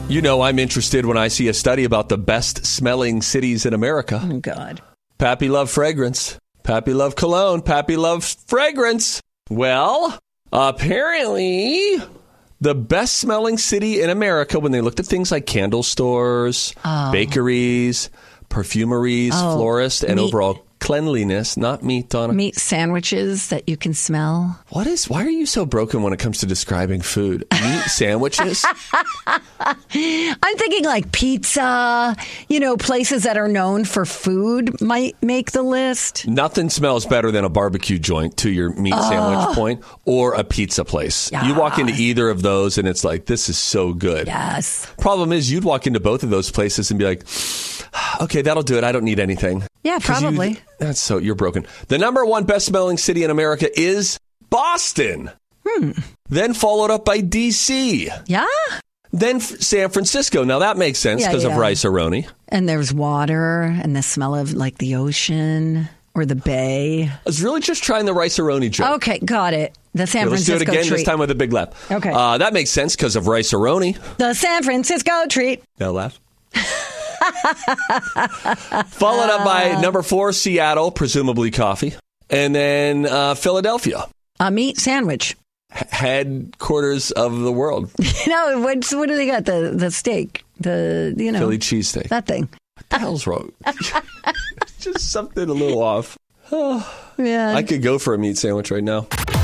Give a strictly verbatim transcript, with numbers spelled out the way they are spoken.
You know I'm interested when I see a study about the best-smelling cities in America. Oh, God. Pappy love fragrance. Pappy love cologne. Pappy loves fragrance. Well, apparently, the best-smelling city in America, when they looked at things like candle stores, oh. bakeries, perfumeries, oh. florists, and meat. Overall cleanliness, not meat, Donna. Meat sandwiches that you can smell. What is, why are you so broken when it comes to describing food? Meat sandwiches? I'm thinking like pizza, you know, places that are known for food might make the list. Nothing smells better than a barbecue joint, to your meat oh. sandwich point, or a pizza place. Yeah. You walk into either of those and it's like, this is so good. Yes. Problem is, you'd walk into both of those places and be like, okay, that'll do it. I don't need anything. Yeah, probably. You, that's so, you're broken. The number one best-smelling city in America is Boston. Hmm. Then followed up by D C. Yeah. Then San Francisco. Now, that makes sense because yeah, yeah. of Rice-A-Roni. And there's water and the smell of, like, the ocean or the bay. I was really just trying the Rice-A-Roni joke. Okay, got it. The San okay, Francisco treat. Let's do it again, treat. this time with a big laugh. Okay. Uh, that makes sense because of Rice-A-Roni. The San Francisco treat. Now laugh. Followed up by number four, Seattle, presumably coffee. And then uh, Philadelphia. A meat sandwich. H- headquarters of the world. You know, what, what do they got? The the steak. The, you know. Philly cheesesteak. That thing. What the hell's wrong? Just something a little off. Oh, yeah. I could go for a meat sandwich right now.